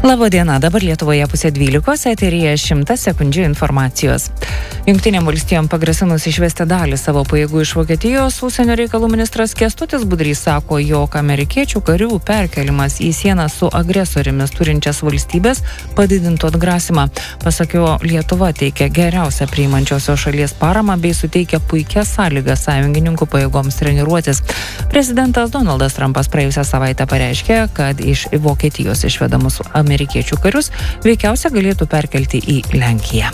Labadiena, dabar Lietuvoje 11:30, eteryje 100 sekundžių informacijos. Jungtinėm valstijom pagrasinus išvesti dalį savo pajėgų iš Vokietijos, užsienio reikalų ministras Kęstutis Budrys sako, jog amerikiečių karių perkelimas į sieną su agresorimis turinčias valstybės padidintų atgrasimą. Pasak jo, Lietuva teikia geriausią priimančiosios šalies paramą bei suteikia puikias sąlygas sąjungininkų pajėgoms treniruotis. Prezidentas Donaldas Trumpas praėjusią savaitę pareiškė, kad iš Vokietijos išvedamus amerikiečių karius veikiausia galėtų perkelti į Lenkiją.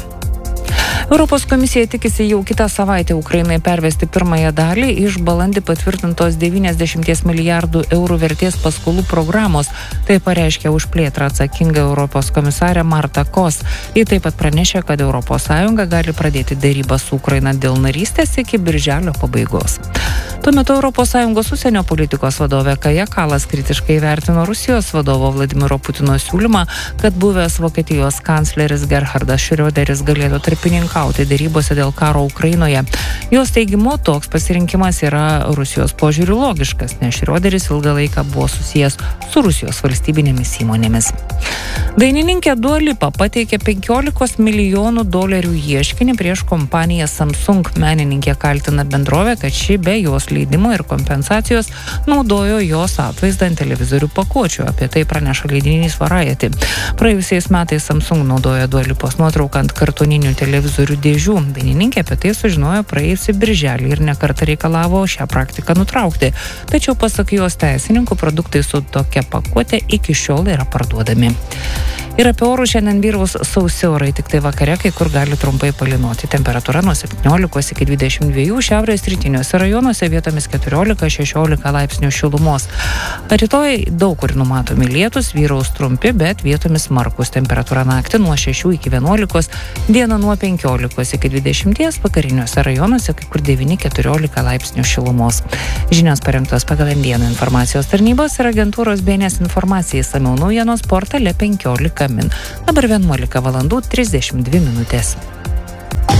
Europos komisija tikisi jau kitą savaitę Ukrainai pervesti pirmąją dalį iš balandį patvirtintos 90 milijardų eurų vertės paskolų programos. Tai pareiškė už plėtrą atsakinga Europos komisarė Marta Kos. Ji taip pat pranešė, kad ES gali pradėti dėrybą su Ukraina dėl narystės iki birželio pabaigos. Tuo metu ES užsienio politikos vadovė Kaja Kallas kritiškai vertino Rusijos vadovo Vladimiro Putino siūlymą, kad buvęs Vokietijos kancleris Gerhardas Schröderis galėtų tarpininkauti dėrybose dėl karo Ukrainoje. Jos teigimu, toks pasirinkimas yra Rusijos požiūriu logiškas, nes Schröderis ilgą laiką buvo susijęs su Rusijos valstybinėmis įmonėmis. Dainininkė Dua Lipa pateikė $15 milijonų ieškinį prieš kompaniją Samsung. Menininkė kaltina bendrovę, kad ši be jos leidimo ir kompensacijos naudojo jos atvaizdą ant televizorių pakuočių. Apie tai praneša leidinys Variety. Praėjusiais metais Samsung naudojo Dua Lipos nuotrauką ant kartoninių televizorių dėžių. Dainininkė apie tai sužinojo praėjusį birželį ir nekartą reikalavo šią praktiką nutraukti. Tačiau pasak jos teisininkų, produktai su tokia pakuotė iki šiol yra parduodami. Ir apie orų šiandien vyraus sausi orai, tik tai vakare kai kur gali trumpai palynoti. Temperatūra nuo 17 iki 22, šiaurės rytiniuose rajonuose vietomis 14-16 laipsnių šilumos. Rytoj daug kur numatomi lietus, vyraus trumpi, bet vietomis smarkus. Temperatūra naktį nuo 6 iki 11, dieną nuo 15 iki 20, vakariniuose rajonuose kai kur 9-14 laipsnių šilumos. Žinios parengtos pagal Indėnų informacijos tarnybos ir agentūros BNS informacijai, išsamiau naujienos portale 15 min. Dabar 11:32.